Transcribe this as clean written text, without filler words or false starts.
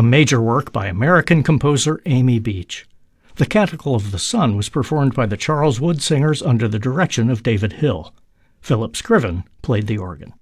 a major work by American composer Amy Beach. The Canticle of the Sun was performed by the Charles Wood Singers under the direction of David Hill. Philip Scriven played the organ.